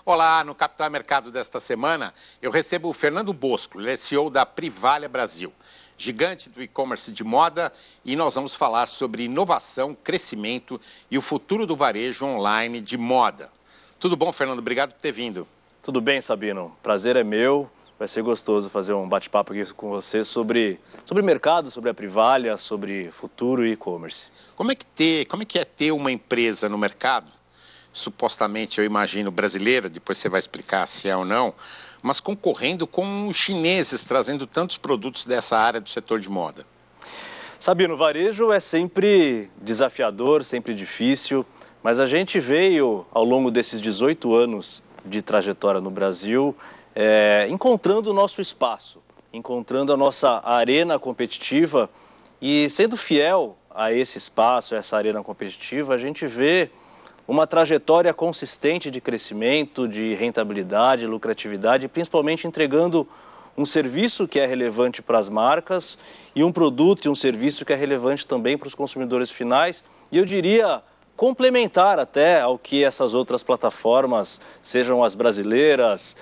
Olá, no Capital Mercado desta semana, eu recebo o Fernando Bosco, ele é CEO da Privalha Brasil, gigante do e-commerce de moda, e nós vamos falar sobre inovação, crescimento e o futuro do varejo online de moda. Tudo bom, Fernando? Obrigado por ter vindo. Tudo bem, Sabino. Prazer é meu. Vai ser gostoso fazer um bate-papo aqui com você sobre mercado, sobre a Privalha, sobre futuro e e-commerce. Como é que é ter uma empresa no mercado? Supostamente, eu imagino, brasileira, depois você vai explicar se é ou não, mas concorrendo com os chineses, trazendo tantos produtos dessa área do setor de moda. Sabino, o varejo é sempre desafiador, sempre difícil, mas a gente veio, ao longo desses 18 anos de trajetória no Brasil, encontrando o nosso espaço, encontrando a nossa arena competitiva e sendo fiel a esse espaço, a essa arena competitiva, a gente vê uma trajetória consistente de crescimento, de rentabilidade, lucratividade, principalmente entregando um serviço que é relevante para as marcas e um produto e um serviço que é relevante também para os consumidores finais. E eu diria complementar até ao que essas outras plataformas, sejam as brasileiras,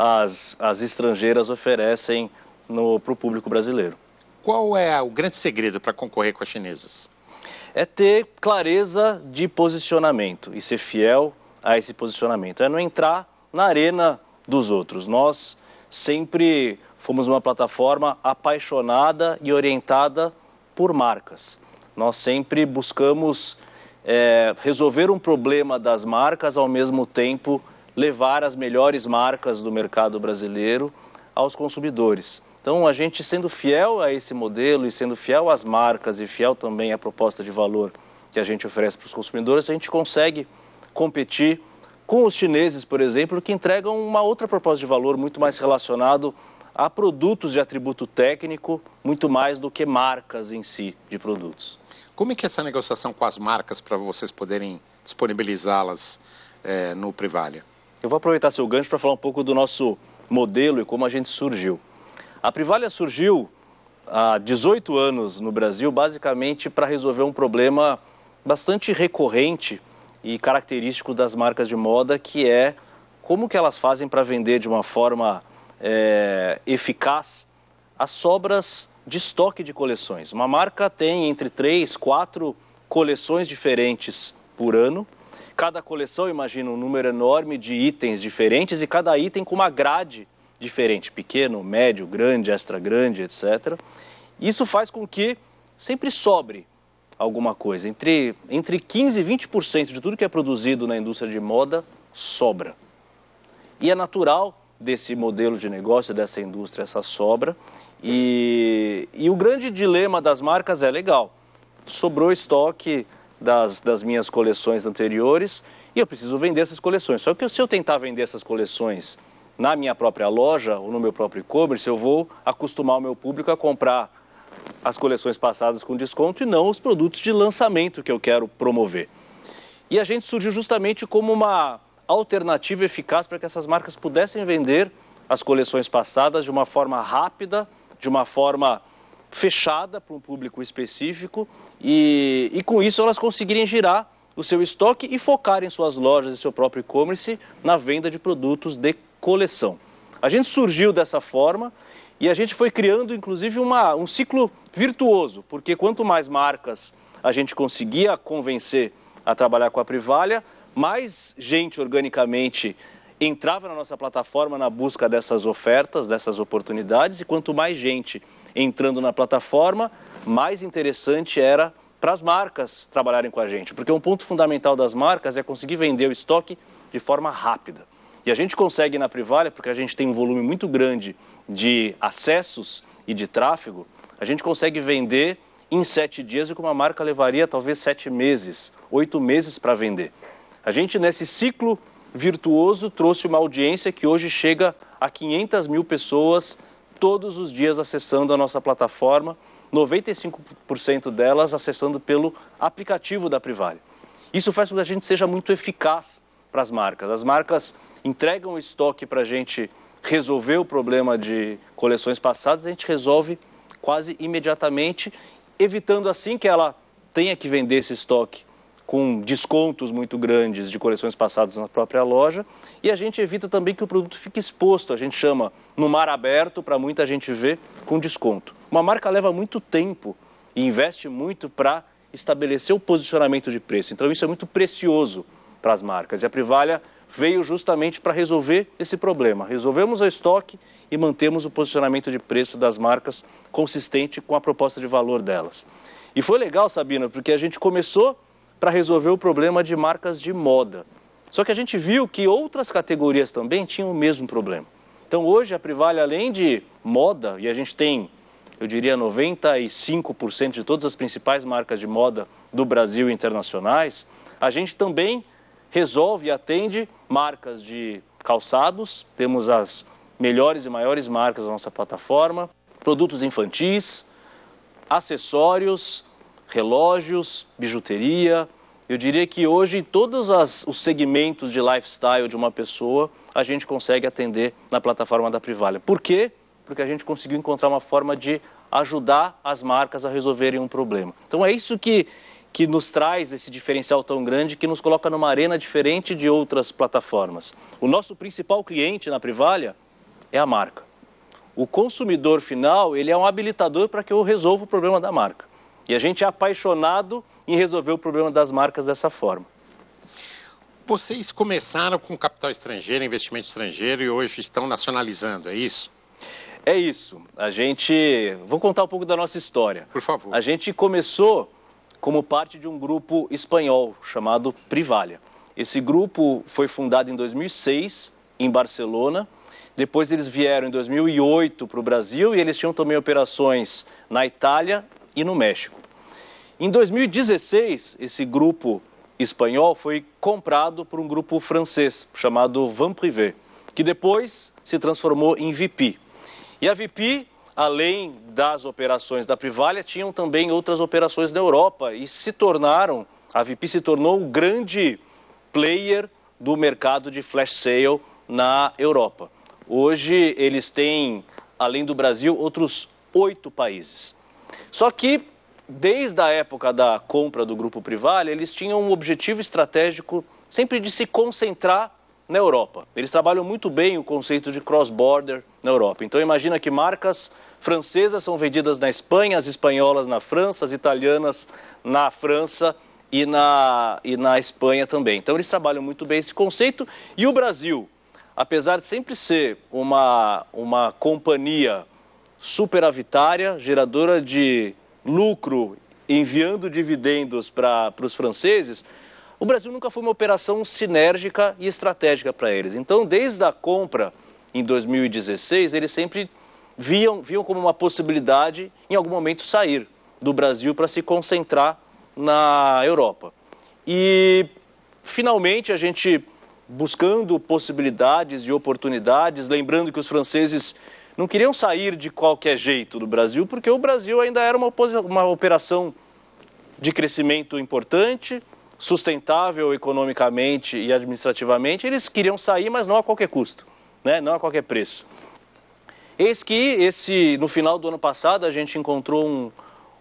as estrangeiras, oferecem para o público brasileiro. Qual é o grande segredo para concorrer com as chinesas? É ter clareza de posicionamento e ser fiel a esse posicionamento. É não entrar na arena dos outros. Nós sempre fomos uma plataforma apaixonada e orientada por marcas. Nós sempre buscamos resolver um problema das marcas, ao mesmo tempo levar as melhores marcas do mercado brasileiro aos consumidores. Então, a gente sendo fiel a esse modelo e sendo fiel às marcas e fiel também à proposta de valor que a gente oferece para os consumidores, a gente consegue competir com os chineses, por exemplo, que entregam uma outra proposta de valor muito mais relacionado a produtos de atributo técnico, muito mais do que marcas em si de produtos. Como é que é essa negociação com as marcas para vocês poderem disponibilizá-las no Privalha? Eu vou aproveitar seu gancho para falar um pouco do nosso modelo e como a gente surgiu. A Privalha surgiu há 18 anos no Brasil, basicamente para resolver um problema bastante recorrente e característico das marcas de moda, que é como que elas fazem para vender de uma forma eficaz as sobras de estoque de coleções. Uma marca tem entre 3, 4 coleções diferentes por ano. Cada coleção, imagina, um número enorme de itens diferentes e cada item com uma grade diferente, pequeno, médio, grande, extra grande, etc. Isso faz com que sempre sobre alguma coisa. Entre 15% e 20% de tudo que é produzido na indústria de moda sobra. E é natural desse modelo de negócio, dessa indústria, essa sobra. E o grande dilema das marcas é legal. Sobrou estoque das minhas coleções anteriores e eu preciso vender essas coleções. Só que se eu tentar vender essas coleções na minha própria loja ou no meu próprio e-commerce, eu vou acostumar o meu público a comprar as coleções passadas com desconto e não os produtos de lançamento que eu quero promover. E a gente surgiu justamente como uma alternativa eficaz para que essas marcas pudessem vender as coleções passadas de uma forma rápida, de uma forma fechada para um público específico e com isso elas conseguirem girar o seu estoque e focar em suas lojas e seu próprio e-commerce na venda de produtos de coleção. A gente surgiu dessa forma e a gente foi criando inclusive um ciclo virtuoso, porque quanto mais marcas a gente conseguia convencer a trabalhar com a Privalha, mais gente organicamente entrava na nossa plataforma na busca dessas ofertas, dessas oportunidades, e quanto mais gente entrando na plataforma, mais interessante era para as marcas trabalharem com a gente, porque um ponto fundamental das marcas é conseguir vender o estoque de forma rápida. E a gente consegue na Privalha, porque a gente tem um volume muito grande de acessos e de tráfego, a gente consegue vender em 7 dias o que uma marca levaria talvez 7 meses, 8 meses para vender. A gente nesse ciclo virtuoso trouxe uma audiência que hoje chega a 500 mil pessoas todos os dias acessando a nossa plataforma, 95% delas acessando pelo aplicativo da Privalha. Isso faz com que a gente seja muito eficaz para as marcas. As marcas entregam o estoque para a gente resolver o problema de coleções passadas, a gente resolve quase imediatamente, evitando assim que ela tenha que vender esse estoque com descontos muito grandes de coleções passadas na própria loja, e a gente evita também que o produto fique exposto, a gente chama no mar aberto, para muita gente ver, com desconto. Uma marca leva muito tempo e investe muito para estabelecer o posicionamento de preço, então isso é muito precioso para as marcas, e a Privalha veio justamente para resolver esse problema. Resolvemos o estoque e mantemos o posicionamento de preço das marcas consistente com a proposta de valor delas. E foi legal, Sabina, porque a gente começou para resolver o problema de marcas de moda. Só que a gente viu que outras categorias também tinham o mesmo problema. Então hoje a Privalha, além de moda, e a gente tem, eu diria, 95% de todas as principais marcas de moda do Brasil e internacionais, a gente também resolve e atende marcas de calçados, temos as melhores e maiores marcas da nossa plataforma, produtos infantis, acessórios, relógios, bijuteria. Eu diria que hoje em todos os segmentos de lifestyle de uma pessoa, a gente consegue atender na plataforma da Privalha. Por quê? Porque a gente conseguiu encontrar uma forma de ajudar as marcas a resolverem um problema. Então é isso que nos traz esse diferencial tão grande, que nos coloca numa arena diferente de outras plataformas. O nosso principal cliente na Privalha é a marca. O consumidor final, ele é um habilitador para que eu resolva o problema da marca. E a gente é apaixonado em resolver o problema das marcas dessa forma. Vocês começaram com capital estrangeiro, investimento estrangeiro, e hoje estão nacionalizando, é isso? É isso. Vou contar um pouco da nossa história. Por favor. A gente começou como parte de um grupo espanhol chamado Privalha. Esse grupo foi fundado em 2006, em Barcelona. Depois eles vieram em 2008 para o Brasil e eles tinham também operações na Itália e no México. Em 2016, esse grupo espanhol foi comprado por um grupo francês chamado Van Privé, que depois se transformou em VP. E a VP, além das operações da Privalha, tinham também outras operações na Europa e a VP se tornou um grande player do mercado de flash sale na Europa. Hoje eles têm, além do Brasil, outros 8 países. Só que, desde a época da compra do Grupo Privalha, eles tinham um objetivo estratégico sempre de se concentrar na Europa. Eles trabalham muito bem o conceito de cross-border na Europa. Então imagina que marcas francesas são vendidas na Espanha, as espanholas na França, as italianas na França e na Espanha também. Então eles trabalham muito bem esse conceito. E o Brasil, apesar de sempre ser uma companhia superavitária, geradora de lucro, enviando dividendos para os franceses, o Brasil nunca foi uma operação sinérgica e estratégica para eles. Então, desde a compra em 2016, eles sempre viam como uma possibilidade, em algum momento, sair do Brasil para se concentrar na Europa. E, finalmente, a gente, buscando possibilidades e oportunidades, lembrando que os franceses não queriam sair de qualquer jeito do Brasil, porque o Brasil ainda era uma operação de crescimento importante, sustentável economicamente e administrativamente. Eles queriam sair, mas não a qualquer custo, né? Não a qualquer preço. Eis que no final do ano passado a gente encontrou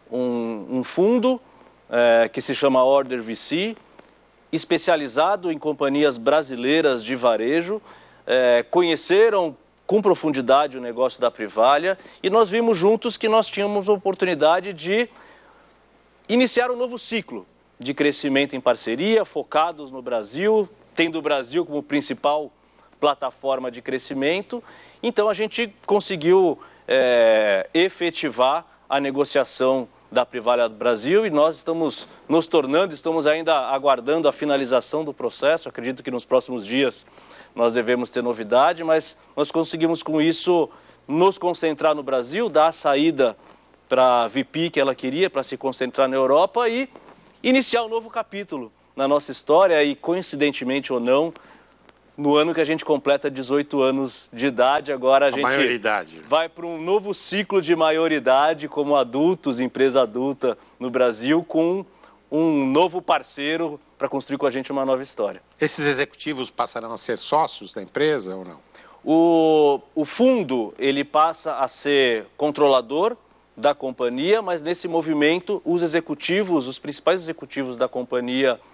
um fundo que se chama Order VC, especializado em companhias brasileiras de varejo, conheceram com profundidade o negócio da Privalha e nós vimos juntos que nós tínhamos a oportunidade de iniciar um novo ciclo de crescimento em parceria, focados no Brasil, tendo o Brasil como principal plataforma de crescimento. Então a gente conseguiu efetivar a negociação da Privalha Brasil e nós estamos ainda aguardando a finalização do processo. Acredito que nos próximos dias nós devemos ter novidade, mas nós conseguimos com isso nos concentrar no Brasil, dar a saída para a VP que ela queria, para se concentrar na Europa e iniciar um novo capítulo na nossa história e, coincidentemente ou não, no ano que a gente completa 18 anos de idade, agora a gente maioridade. Vai para um novo ciclo de maioridade como adultos, empresa adulta no Brasil, com um novo parceiro para construir com a gente uma nova história. Esses executivos passarão a ser sócios da empresa ou não? O fundo, ele passa a ser controlador da companhia, mas nesse movimento os principais executivos da companhia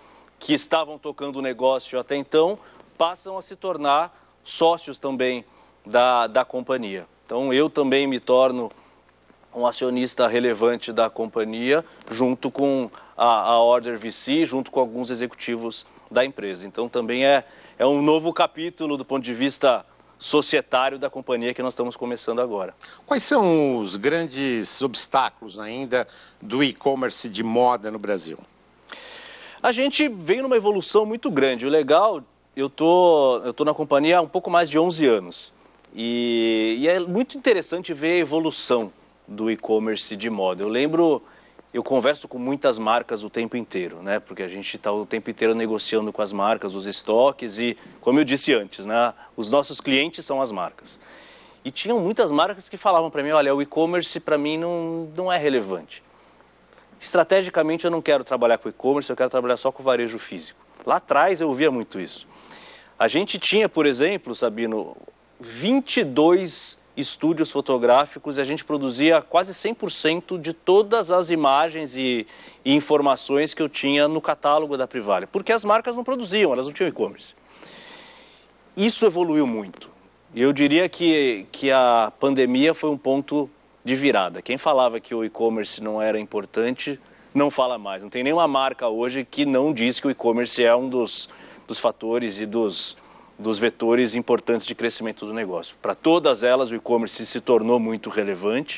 que estavam tocando o negócio até então passam a se tornar sócios também da companhia. Então eu também me torno um acionista relevante da companhia, junto com a Order VC, junto com alguns executivos da empresa. Então também é um novo capítulo do ponto de vista societário da companhia que nós estamos começando agora. Quais são os grandes obstáculos ainda do e-commerce de moda no Brasil? A gente veio numa evolução muito grande. O legal, eu tô na companhia há um pouco mais de 11 anos. E é muito interessante ver a evolução do e-commerce de moda. Eu converso com muitas marcas o tempo inteiro, né? Porque a gente está o tempo inteiro negociando com as marcas, os estoques e, como eu disse antes, né? Os nossos clientes são as marcas. E tinham muitas marcas que falavam para mim, olha, o e-commerce para mim não é relevante. Estrategicamente eu não quero trabalhar com e-commerce, eu quero trabalhar só com varejo físico. Lá atrás eu ouvia muito isso. A gente tinha, por exemplo, Sabino, 22 estúdios fotográficos e a gente produzia quase 100% de todas as imagens e informações que eu tinha no catálogo da Privalia, porque as marcas não produziam, elas não tinham e-commerce. Isso evoluiu muito. Eu diria que a pandemia foi um ponto de virada. Quem falava que o e-commerce não era importante, não fala mais. Não tem nenhuma marca hoje que não diz que o e-commerce é um dos fatores e dos vetores importantes de crescimento do negócio. Para todas elas, o e-commerce se tornou muito relevante.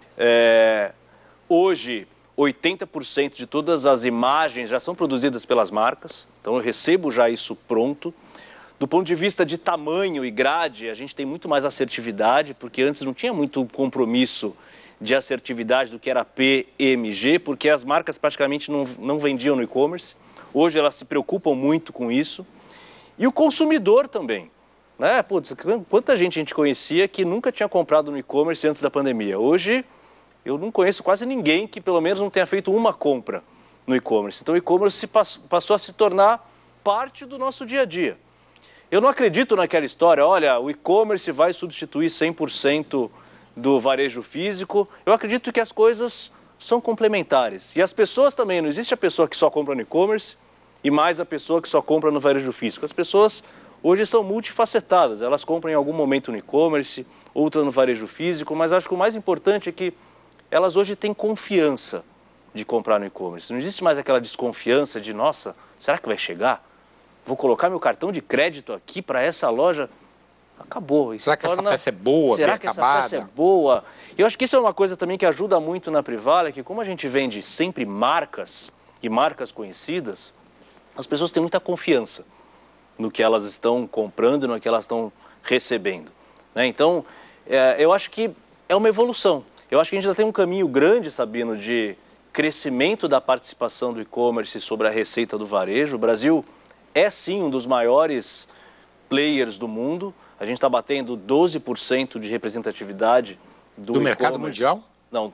Hoje, 80% de todas as imagens já são produzidas pelas marcas, então eu recebo já isso pronto. Do ponto de vista de tamanho e grade, a gente tem muito mais assertividade, porque antes não tinha muito compromisso de assertividade do que era PMG, porque as marcas praticamente não vendiam no e-commerce. Hoje elas se preocupam muito com isso. E o consumidor também, né? Putz, quanta gente a gente conhecia que nunca tinha comprado no e-commerce antes da pandemia. Hoje, eu não conheço quase ninguém que pelo menos não tenha feito uma compra no e-commerce. Então o e-commerce passou a se tornar parte do nosso dia a dia. Eu não acredito naquela história, olha, o e-commerce vai substituir 100% do varejo físico. Eu acredito que as coisas são complementares. E as pessoas também, não existe a pessoa que só compra no e-commerce e mais a pessoa que só compra no varejo físico. As pessoas hoje são multifacetadas, elas compram em algum momento no e-commerce, outra no varejo físico, mas acho que o mais importante é que elas hoje têm confiança de comprar no e-commerce. Não existe mais aquela desconfiança de, nossa, será que vai chegar? Vou colocar meu cartão de crédito aqui para essa loja? Acabou. Será que essa peça é boa, será bem que acabada? Essa peça é boa? Eu acho que isso é uma coisa também que ajuda muito na Privalia, que como a gente vende sempre marcas e marcas conhecidas, as pessoas têm muita confiança no que elas estão comprando e no que elas estão recebendo, né? Então, eu acho que é uma evolução. Eu acho que a gente ainda tem um caminho grande, Sabino, de crescimento da participação do e-commerce sobre a receita do varejo. O Brasil é sim um dos maiores players do mundo. A gente está batendo 12% de representatividade do mercado mundial? Não,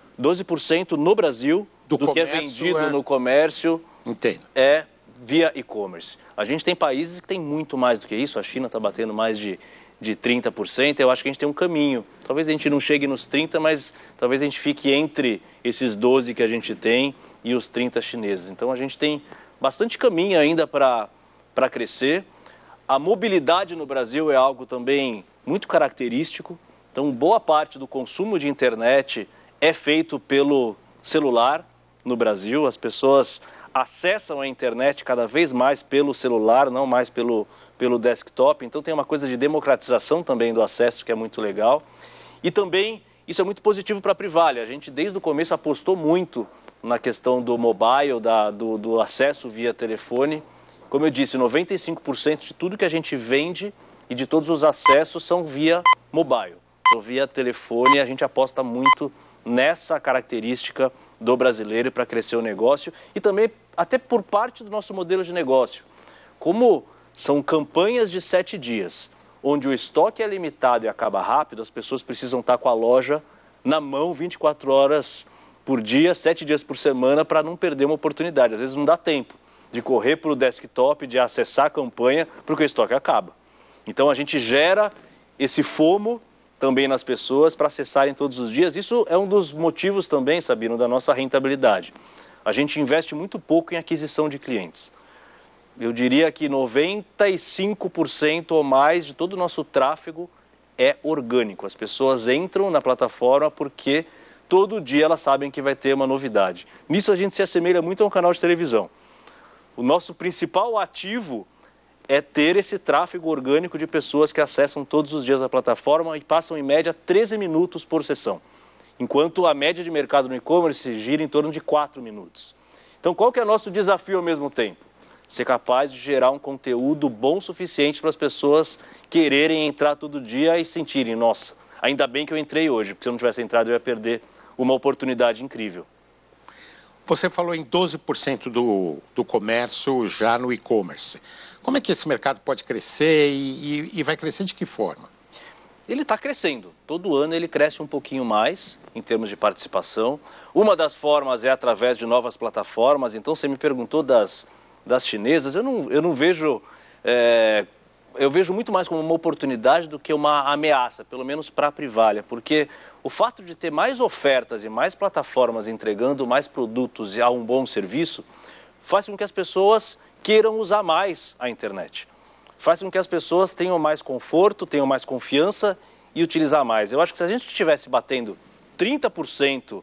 12% no Brasil do que é vendido no comércio. Entendo. É via e-commerce. A gente tem países que têm muito mais do que isso. A China está batendo mais de 30%. Eu acho que a gente tem um caminho. Talvez a gente não chegue nos 30%, mas talvez a gente fique entre esses 12% que a gente tem e os 30% chineses. Então a gente tem bastante caminho ainda para crescer. A mobilidade no Brasil é algo também muito característico. Então boa parte do consumo de internet é feito pelo celular no Brasil. As pessoas acessam a internet cada vez mais pelo celular, não mais pelo desktop. Então tem uma coisa de democratização também do acesso que é muito legal. E também isso é muito positivo para a Privalia. A gente desde o começo apostou muito na questão do mobile, do acesso via telefone. Como eu disse, 95% de tudo que a gente vende e de todos os acessos são via mobile. Então via telefone a gente aposta muito nessa característica do brasileiro para crescer o negócio e também até por parte do nosso modelo de negócio. Como são campanhas de 7 dias, onde o estoque é limitado e acaba rápido, as pessoas precisam estar com a loja na mão 24 horas por dia, 7 dias por semana, para não perder uma oportunidade. Às vezes não dá tempo de correr para o desktop, de acessar a campanha, porque o estoque acaba. Então a gente gera esse FOMO também nas pessoas para acessarem todos os dias. Isso é um dos motivos também, Sabino, da nossa rentabilidade. A gente investe muito pouco em aquisição de clientes. eu diria que 95% ou mais de todo o nosso tráfego é orgânico. As pessoas entram na plataforma porque todo dia elas sabem que vai ter uma novidade. Nisso a gente se assemelha muito a um canal de televisão. O nosso principal ativo é ter esse tráfego orgânico de pessoas que acessam todos os dias a plataforma e passam em média 13 minutos por sessão, enquanto a média de mercado no e-commerce gira em torno de 4 minutos. Então qual que é o nosso desafio ao mesmo tempo? Ser capaz de gerar um conteúdo bom o suficiente para as pessoas quererem entrar todo dia e sentirem, nossa, ainda bem que eu entrei hoje, porque se eu não tivesse entrado eu ia perder uma oportunidade incrível. Você falou em 12% do comércio já no e-commerce. Como é que esse mercado pode crescer e vai crescer de que forma? Ele está crescendo. Todo ano ele cresce um pouquinho mais em termos de participação. Uma das formas é através de novas plataformas. Então você me perguntou das chinesas. Eu não vejo... eu vejo muito mais como uma oportunidade do que uma ameaça, pelo menos para a Privalha, porque o fato de ter mais ofertas e mais plataformas entregando mais produtos e a um bom serviço faz com que as pessoas queiram usar mais a internet. Faz com que as pessoas tenham mais conforto, tenham mais confiança e utilizar mais. Eu acho que se a gente estivesse batendo 30%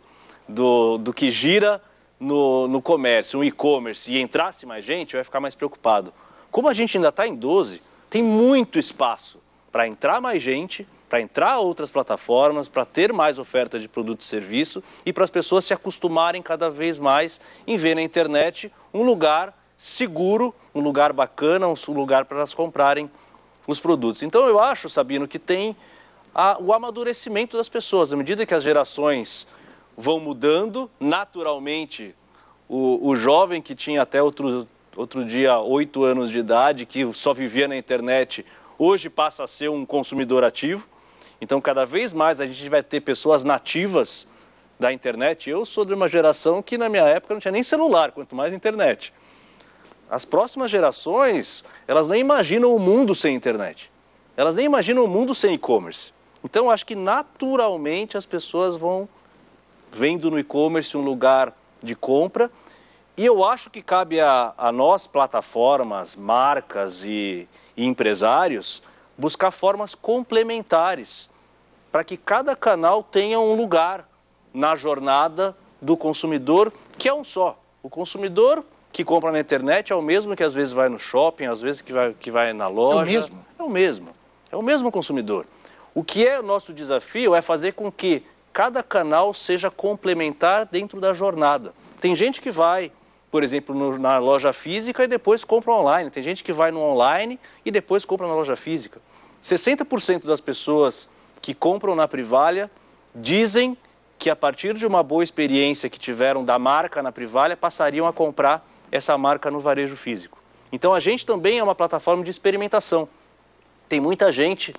do que gira no comércio, no e-commerce, e entrasse mais gente, eu ia ficar mais preocupado. Como a gente ainda está em 12%, tem muito espaço para entrar mais gente, para entrar outras plataformas, para ter mais oferta de produto e serviço e para as pessoas se acostumarem cada vez mais em ver na internet um lugar seguro, um lugar bacana, um lugar para elas comprarem os produtos. Então eu acho, Sabino, que tem o amadurecimento das pessoas. À medida que as gerações vão mudando, naturalmente o jovem que tinha até outro dia 8 anos de idade, que só vivia na internet, hoje passa a ser um consumidor ativo. Então, cada vez mais a gente vai ter pessoas nativas da internet. Eu sou de uma geração que, na minha época, não tinha nem celular, quanto mais internet. As próximas gerações, elas nem imaginam o mundo sem internet. Elas nem imaginam o mundo sem e-commerce. Então, acho que, naturalmente, as pessoas vão vendo no e-commerce um lugar de compra. E eu acho que cabe a nós, plataformas, marcas e empresários, buscar formas complementares para que cada canal tenha um lugar na jornada do consumidor, que é um só. O consumidor que compra na internet é o mesmo que às vezes vai no shopping, às vezes que vai na loja. É o mesmo? É o mesmo. É o mesmo consumidor. O que é o nosso desafio é fazer com que cada canal seja complementar dentro da jornada. Tem gente que vai, por exemplo, na loja física e depois compra online. Tem gente que vai no online e depois compra na loja física. 60% das pessoas que compram na Privalha dizem que a partir de uma boa experiência que tiveram da marca na Privalha, passariam a comprar essa marca no varejo físico. Então a gente também é uma plataforma de experimentação. Tem muita gente,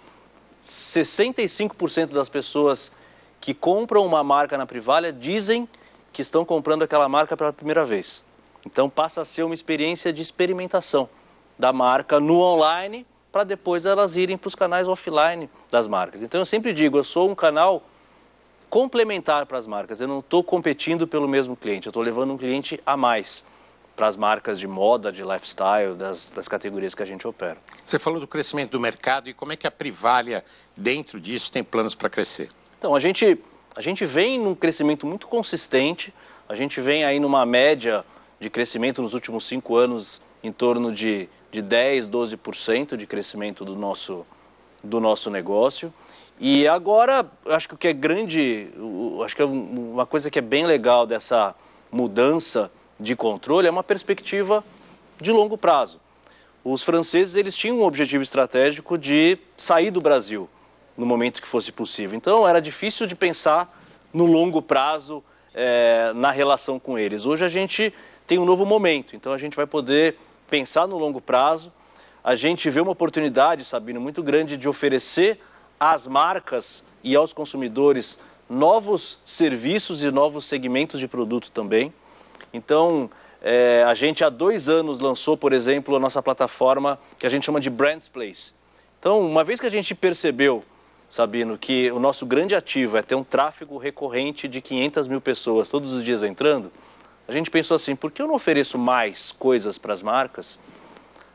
65% das pessoas que compram uma marca na Privalha dizem que estão comprando aquela marca pela primeira vez. Então passa a ser uma experiência de experimentação da marca no online, para depois elas irem para os canais offline das marcas. Então eu sempre digo, eu sou um canal complementar para as marcas, eu não estou competindo pelo mesmo cliente, eu estou levando um cliente a mais para as marcas de moda, de lifestyle, das categorias que a gente opera. Você falou do crescimento do mercado e como é que a Privalha, dentro disso, tem planos para crescer? Então, a gente vem num crescimento muito consistente, a gente vem aí numa média de crescimento nos últimos 5 anos em torno de 10, 12% de crescimento do nosso negócio. E agora, acho que o que é grande, acho que é uma coisa que é bem legal dessa mudança de controle é uma perspectiva de longo prazo. Os franceses, eles tinham um objetivo estratégico de sair do Brasil no momento que fosse possível. Então, era difícil de pensar no longo prazo na relação com eles. Hoje a gente tem um novo momento, então a gente vai poder pensar no longo prazo. A gente vê uma oportunidade, Sabino, muito grande de oferecer às marcas e aos consumidores novos serviços e novos segmentos de produto também. Então, a gente há 2 anos lançou, por exemplo, a nossa plataforma que a gente chama de Brands Place. Então, uma vez que a gente percebeu, Sabino, que o nosso grande ativo é ter um tráfego recorrente de 500 mil pessoas todos os dias entrando, a gente pensou assim, por que eu não ofereço mais coisas para as marcas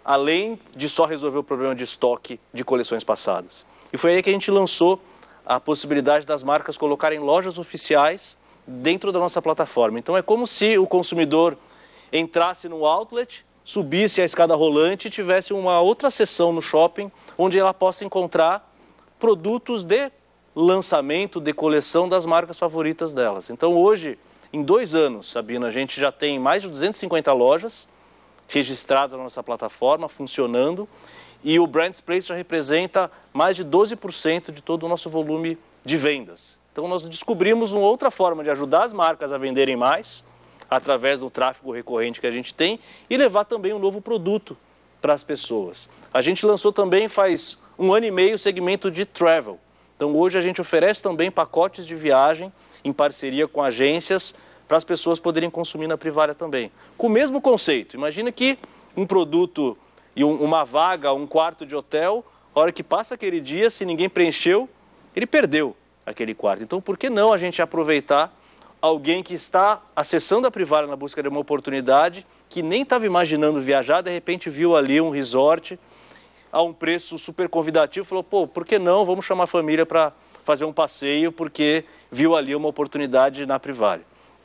além de só resolver o problema de estoque de coleções passadas. E foi aí que a gente lançou a possibilidade das marcas colocarem lojas oficiais dentro da nossa plataforma. Então é como se o consumidor entrasse no outlet, subisse a escada rolante e tivesse uma outra seção no shopping onde ela possa encontrar produtos de lançamento, de coleção das marcas favoritas delas. Então hoje, em 2 anos, Sabina, a gente já tem mais de 250 lojas registradas na nossa plataforma, funcionando, e o Brands Place já representa mais de 12% de todo o nosso volume de vendas. Então nós descobrimos uma outra forma de ajudar as marcas a venderem mais, através do tráfego recorrente que a gente tem, e levar também um novo produto para as pessoas. A gente lançou também faz 1 ano e meio o segmento de travel. Então hoje a gente oferece também pacotes de viagem em parceria com agências para as pessoas poderem consumir na Privalha também. Com o mesmo conceito, imagina que um produto e uma vaga, um quarto de hotel, a hora que passa aquele dia, se ninguém preencheu, ele perdeu aquele quarto. Então por que não a gente aproveitar alguém que está acessando a Privalha na busca de uma oportunidade, que nem estava imaginando viajar, de repente viu ali um resort a um preço super convidativo, falou, pô, por que não, vamos chamar a família para fazer um passeio, porque viu ali uma oportunidade na Privalha.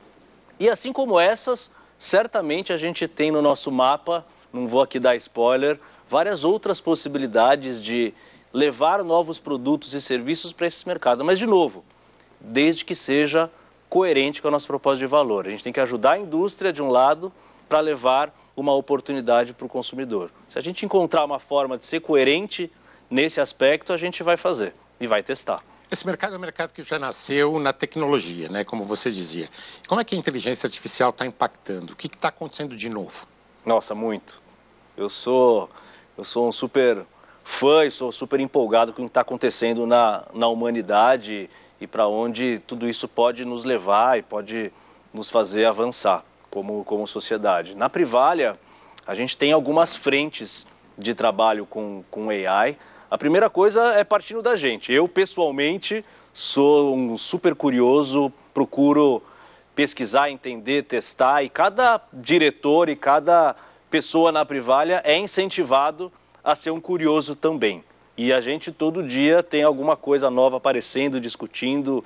E assim como essas, certamente a gente tem no nosso mapa, não vou aqui dar spoiler, várias outras possibilidades de levar novos produtos e serviços para esse mercado. Mas, de novo, desde que seja coerente com o nosso propósito de valor. A gente tem que ajudar a indústria, de um lado, para levar uma oportunidade para o consumidor. Se a gente encontrar uma forma de ser coerente nesse aspecto, a gente vai fazer e vai testar. Esse mercado é um mercado que já nasceu na tecnologia, né, como você dizia. Como é que a inteligência artificial está impactando? O que está acontecendo de novo? Nossa, muito. Eu sou um super fã e sou super empolgado com o que está acontecendo na humanidade e para onde tudo isso pode nos levar e pode nos fazer avançar como sociedade. Na Privalha, a gente tem algumas frentes de trabalho com AI. A primeira coisa é partindo da gente. Eu, pessoalmente, sou um super curioso, procuro pesquisar, entender, testar, e cada diretor e cada pessoa na Privalha é incentivado a ser um curioso também. E a gente todo dia tem alguma coisa nova aparecendo, discutindo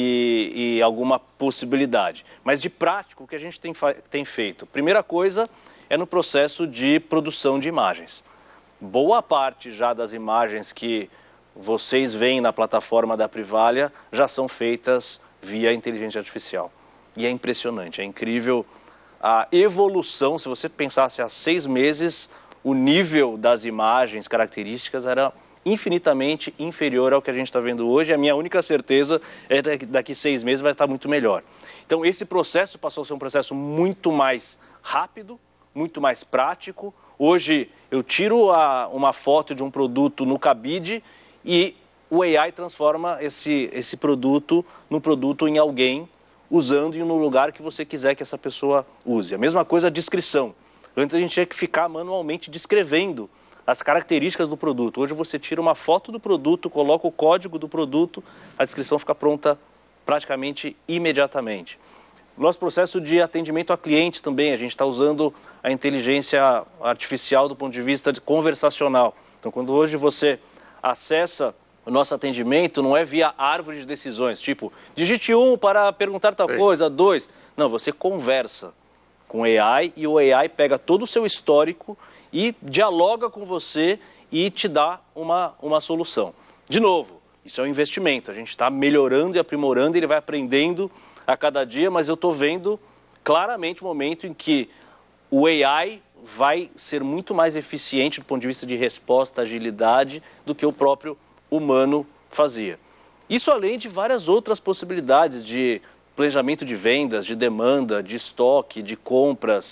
e alguma possibilidade. Mas de prático, o que a gente tem feito? Primeira coisa é no processo de produção de imagens. Boa parte já das imagens que vocês veem na plataforma da Privalha já são feitas via inteligência artificial. E é impressionante, é incrível a evolução. Se você pensasse há 6 meses, o nível das imagens, características, era infinitamente inferior ao que a gente está vendo hoje. A minha única certeza é que daqui 6 meses vai estar muito melhor. Então esse processo passou a ser um processo muito mais rápido, muito mais prático. Hoje eu tiro uma foto de um produto no cabide e o AI transforma esse produto no produto em alguém, usando e no lugar que você quiser que essa pessoa use. A mesma coisa a descrição. Antes a gente tinha que ficar manualmente descrevendo as características do produto. Hoje você tira uma foto do produto, coloca o código do produto, a descrição fica pronta praticamente imediatamente. Nosso processo de atendimento a clientes também, a gente está usando a inteligência artificial do ponto de vista conversacional. Então, quando hoje você acessa o nosso atendimento, não é via árvore de decisões, tipo, digite 1 para perguntar tal coisa, 2. Não, você conversa com o AI e o AI pega todo o seu histórico e dialoga com você e te dá uma solução. De novo, isso é um investimento, a gente está melhorando e aprimorando, ele vai aprendendo a cada dia, mas eu estou vendo claramente o momento em que o AI vai ser muito mais eficiente do ponto de vista de resposta, agilidade, do que o próprio humano fazia. Isso além de várias outras possibilidades de planejamento de vendas, de demanda, de estoque, de compras.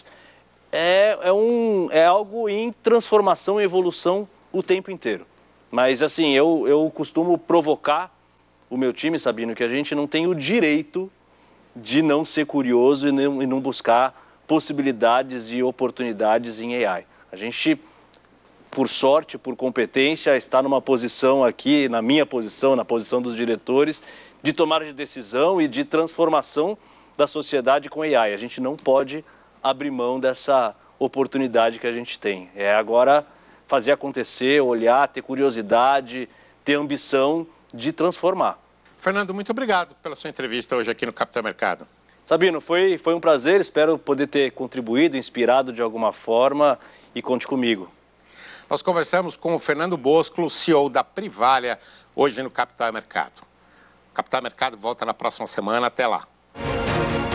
É algo em transformação e evolução o tempo inteiro. Mas assim, eu costumo provocar o meu time, Sabino, que a gente não tem o direito de não ser curioso e não buscar possibilidades e oportunidades em AI. A gente, por sorte, por competência, está numa posição aqui, na minha posição, na posição dos diretores, de tomada de decisão e de transformação da sociedade com AI. A gente não pode abrir mão dessa oportunidade que a gente tem. É agora fazer acontecer, olhar, ter curiosidade, ter ambição de transformar. Fernando, muito obrigado pela sua entrevista hoje aqui no Capital Mercado. Sabino, foi um prazer, espero poder ter contribuído, inspirado de alguma forma e conte comigo. Nós conversamos com o Fernando Bosco, CEO da Privalha, hoje no Capital Mercado. O Capital Mercado volta na próxima semana, até lá.